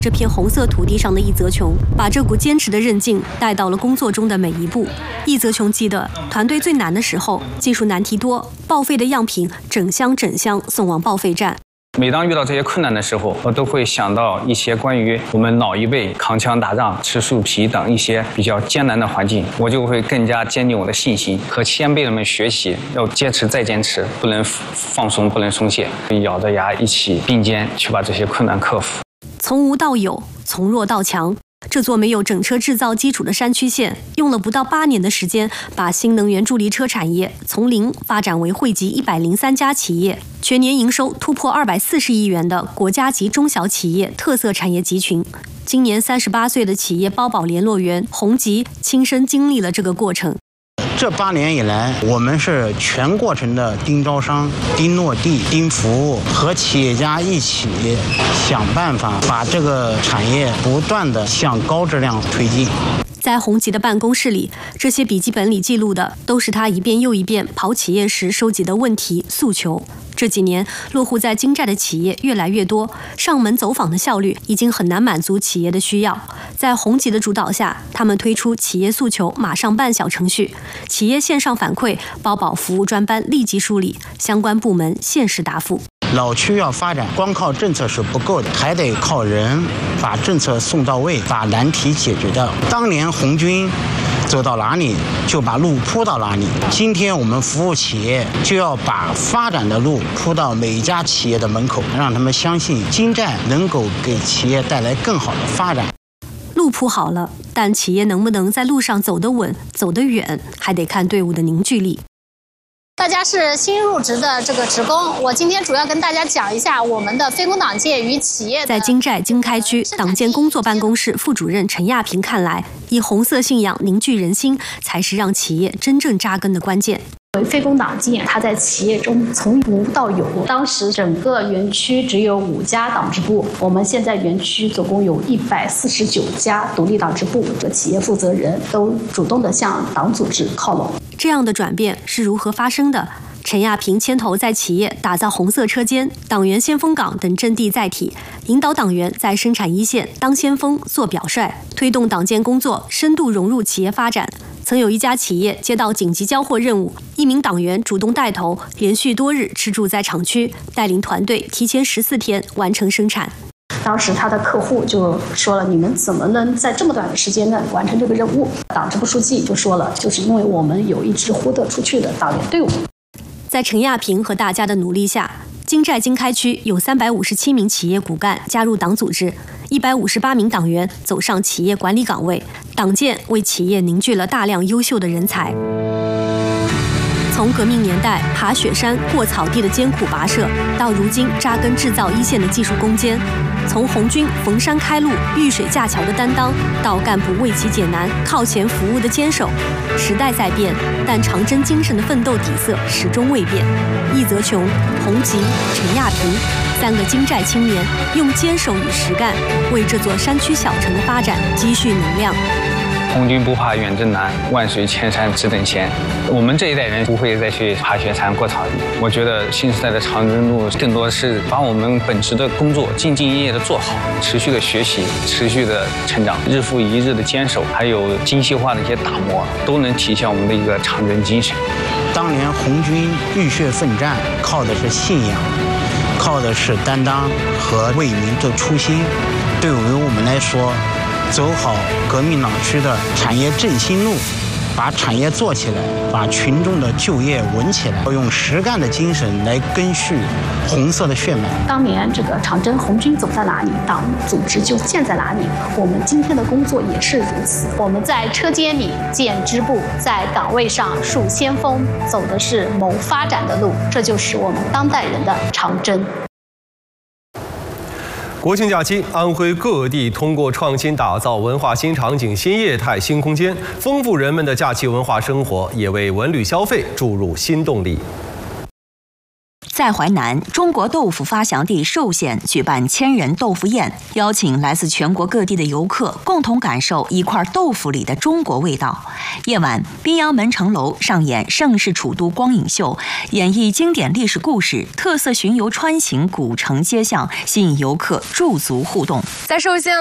这片红色土地上的易泽琼，把这股坚持的韧劲带到了工作中的每一步。易泽琼记得，团队最难的时候，技术难题多，报废的样品整箱送往报废站。 每当遇到这些困难的时候，我都会想到一些关于我们老一辈扛枪打仗、吃树皮等一些比较艰难的环境，我就会更加坚定我的信心，和前辈们学习，要坚持再坚持，不能放松，不能松懈，咬着牙一起并肩去把这些困难克服。 从无到有，从弱到强。这座没有整车制造基础的山区县，用了不到8年的时间，把新能源助力车产业从零发展为惠及103家企业，全年营收突破240亿元的国家级中小企业特色产业集群。今年38岁的企业包保联络员洪吉亲身经历了这个过程。 这8年以来，我们是全过程的盯招商、盯落地、盯服务，和企业家一起想办法把这个产业不断的向高质量推进。 在洪吉的办公室里，这些笔记本里记录的都是他一遍又一遍跑企业时收集的问题诉求。这几年，落户在京寨的企业越来越多，上门走访的效率已经很难满足企业的需要。在洪吉的主导下，他们推出企业诉求马上办小程序，企业线上反馈，包保服务专班立即梳理，相关部门限时答复。 老区要发展，光靠政策是不够的，还得靠人把政策送到位，把难题解决掉。当年红军走到哪里就把路铺到哪里，今天我们服务企业就要把发展的路铺到每一家企业的门口，让他们相信京寨能够给企业带来更好的发展。 路铺好了，但企业能不能在路上走得稳、走得远，还得看队伍的凝聚力。 大家是新入职的这个职工，我今天主要跟大家讲一下我们的非公党建与企业。 在京寨经开区党建工作办公室副主任陈亚平看来，以红色信仰凝聚人心，才是让企业真正扎根的关键。 非公党建，它在企业中从无到有。当时整个园区只有5家党支部，我们现在园区总共有149家独立党支部，企业负责人都主动地向党组织靠拢。 这样的转变是如何发生的？陈亚平牵头在企业打造红色车间、党员先锋岗等阵地载体，引导党员在生产一线当先锋、做表率，推动党建工作深度融入企业发展。曾有一家企业接到紧急交货任务，一名党员主动带头，连续多日吃住在厂区，带领团队提前14天完成生产。 当时他的客户就说了，你们怎么能在这么短的时间内完成这个任务？党支部书记就说了，就是因为我们有一支呼得出去的党员队伍。 在陈亚平和大家的努力下，京寨经开区有357名企业骨干加入党组织，158名党员走上企业管理岗位，党建为企业凝聚了大量优秀的人才。从革命年代爬雪山过草地的艰苦跋涉，到如今扎根制造一线的技术攻坚；从红军逢山开路、遇水架桥的担当，到干部为其解难、靠前服务的坚守。时代在变，但长征精神的奋斗底色始终未变。易泽琼、洪吉、陈亚平3个京寨青年，用坚守与实干，为这座山区小城的发展积蓄能量。 红军不怕远征难，万水千山只等闲。我们这一代人不会再去爬雪山过草地。我觉得新时代的长征路更多的是把我们本职的工作兢兢业业的做好，持续的学习，持续的成长，日复一日的坚守，还有精细化的一些打磨，都能体现我们的一个长征精神。 当年红军浴血奋战，靠的是信仰，靠的是担当和为民的初心。对于我们来说，走好革命党区的产业振兴路，把产业做起来，把群众的就业稳起来，要用实干的精神来根续红色的血脉。 当年这个长征红军走在哪里，党组织就建在哪里。我们今天的工作也是如此。我们在车间里建支部，在岗位上树先锋，走的是谋发展的路，这就是我们当代人的长征。 国庆假期，安徽各地通过创新打造文化新场景、新业态、新空间，丰富人们的假期文化生活，也为文旅消费注入新动力。 在淮南，中国豆腐发祥地寿县举办千人豆腐宴，邀请来自全国各地的游客共同感受一块豆腐里的中国味道。夜晚，滨阳门城楼上演盛世楚都光影秀，演绎经典历史故事，特色巡游穿行古城街巷，吸引游客驻足互动。 在寿县